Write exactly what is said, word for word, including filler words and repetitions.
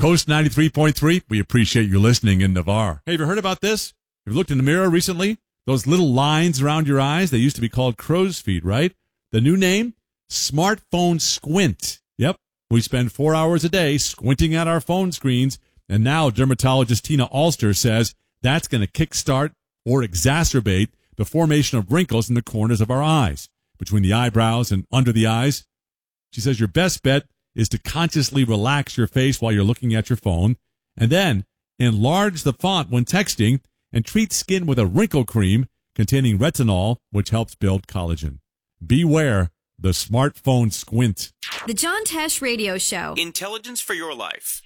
Coast ninety-three point three, we appreciate you listening in Navarre. Hey, have you heard about this? Have you looked in the mirror recently? Those little lines around your eyes, they used to be called crow's feet, right? The new name? Smartphone squint. Yep. We spend four hours a day squinting at our phone screens, and now dermatologist Tina Alster says that's going to kickstart or exacerbate the formation of wrinkles in the corners of our eyes, between the eyebrows and under the eyes. She says your best bet is to consciously relax your face while you're looking at your phone, and then enlarge the font when texting, and treat skin with a wrinkle cream containing retinol, which helps build collagen. Beware the smartphone squint. The John Tesh Radio Show. Intelligence for your life.